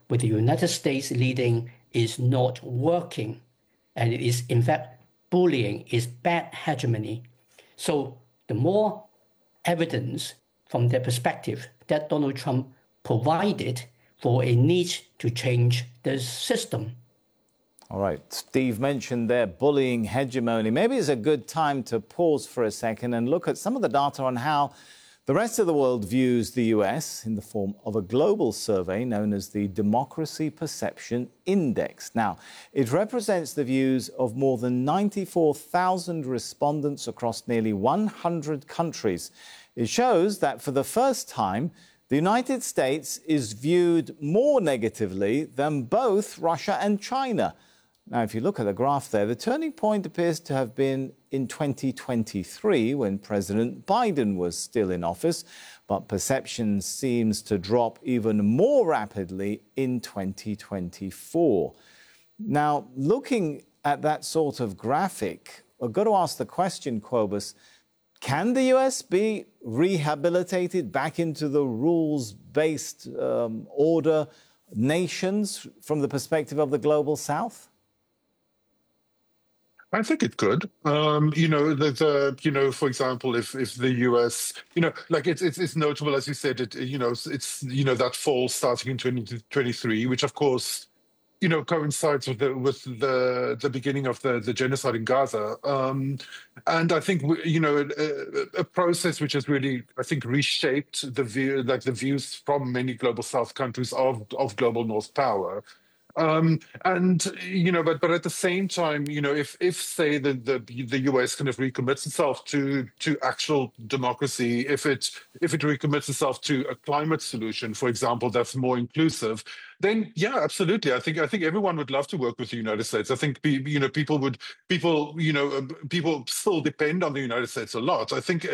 with the United States leading is not working. And it is, in fact, bullying is bad hegemony. So the more evidence from their perspective that Donald Trump provided for a need to change the system. All right, Steve mentioned their bullying hegemony. Maybe it's a good time to pause for a second and look at some of the data on how the rest of the world views the US in the form of a global survey known as the Democracy Perception Index. Now, it represents the views of more than 94,000 respondents across nearly 100 countries. It shows that for the first time, the United States is viewed more negatively than both Russia and China. Now, if you look at the graph there, the turning point appears to have been in 2023 when President Biden was still in office, but perception seems to drop even more rapidly in 2024. Now, looking at that sort of graphic, I've got to ask the question, Cobus, can the US be rehabilitated back into the rules-based order nations from the perspective of the global South? I think it could. For example, if the US, it's notable, as you said, it's that fall starting in 2023, which of course, coincides with the beginning of the genocide in Gaza, and I think a process which has really, I think, reshaped the views from many global South countries of global North power. But at the same time, if say the US kind of recommits itself to actual democracy, if it recommits itself to a climate solution, for example, that's more inclusive, then yeah, absolutely. I think everyone would love to work with the United States. I think people still depend on the United States a lot. I think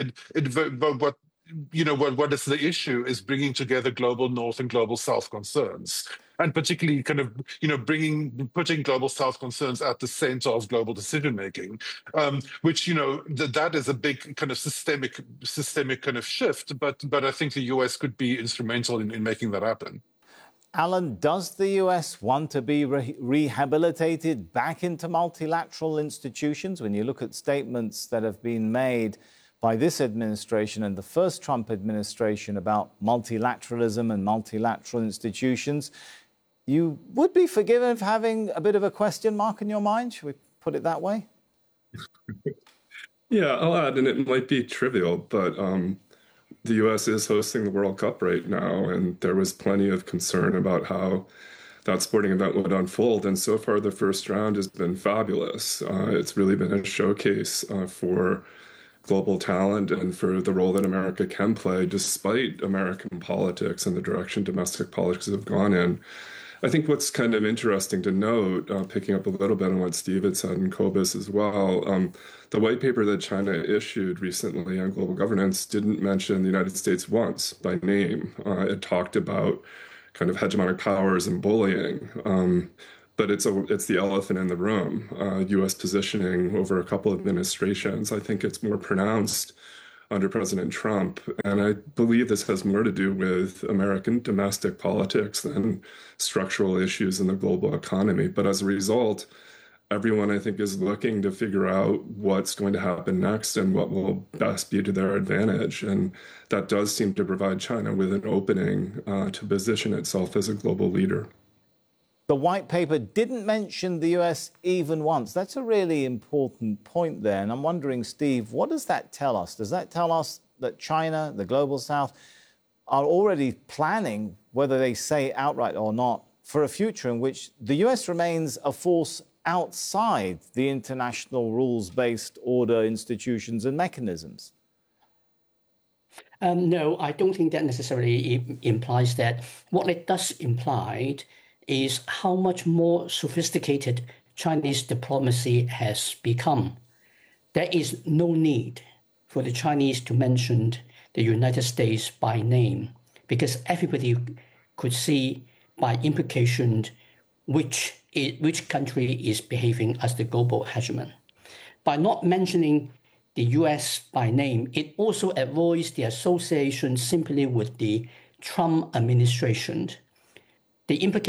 what is the issue is bringing together global North and global South concerns, and particularly kind of putting global South concerns at the center of global decision making, which that is a big kind of systemic kind of shift. But I think the US could be instrumental in making that happen. Alan, does the US want to be rehabilitated back into multilateral institutions? When you look at statements that have been made by this administration and the first Trump administration about multilateralism and multilateral institutions, you would be forgiven for having a bit of a question mark in your mind? Should we put it that way? Yeah, I'll add, and it might be trivial, but the U.S. is hosting the World Cup right now, and there was plenty of concern about how that sporting event would unfold. And so far, the first round has been fabulous. It's really been a showcase for global talent and for the role that America can play, despite American politics and the direction domestic politics have gone in. I think what's kind of interesting to note, picking up a little bit on what Steve had said and Cobus as well, the white paper that China issued recently on global governance didn't mention the United States once by name. It talked about kind of hegemonic powers and bullying, but it's the elephant in the room. U.S. positioning over a couple of administrations, I think it's more pronounced under President Trump. And I believe this has more to do with American domestic politics than structural issues in the global economy. But as a result, everyone, I think, is looking to figure out what's going to happen next and what will best be to their advantage. And that does seem to provide China with an opening to position itself as a global leader. The white paper didn't mention the US even once. That's a really important point there. And I'm wondering, Steve, what does that tell us? Does that tell us that China, the global South, are already planning, whether they say outright or not, for a future in which the US remains a force outside the international rules-based order institutions and mechanisms? No, I don't think that necessarily implies that. What it does imply is how much more sophisticated Chinese diplomacy has become. There is no need for the Chinese to mention the United States by name, because everybody could see by implication which country is behaving as the global hegemon. By not mentioning the US by name, it also avoids the association simply with the Trump administration. The implication